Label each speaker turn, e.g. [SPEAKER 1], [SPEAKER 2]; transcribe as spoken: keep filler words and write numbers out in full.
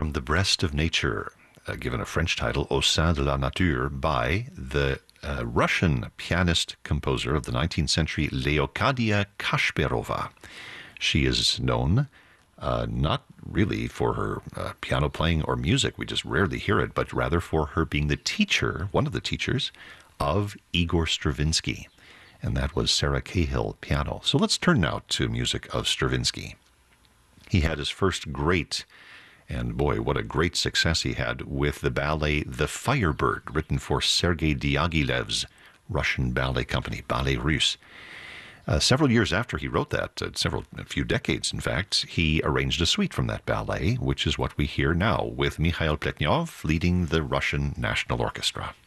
[SPEAKER 1] From the Breast of Nature, uh, given a French title, Au sein de la nature, by the uh, Russian pianist-composer of the nineteenth century, Leocadia Kashperova. She is known uh, not really for her uh, piano playing or music, we just rarely hear it, but rather for her being the teacher, one of the teachers, of Igor Stravinsky. And that was Sarah Cahill piano. So let's turn now to music of Stravinsky. He had his first great, and boy, what a great success he had with the ballet The Firebird, written for Sergei Diaghilev's Russian ballet company, Ballet Russe. Uh, several years after he wrote that, uh, several, a few decades in fact, he arranged a suite from that ballet, which is what we hear now with Mikhail Pletnyov leading the Russian National Orchestra.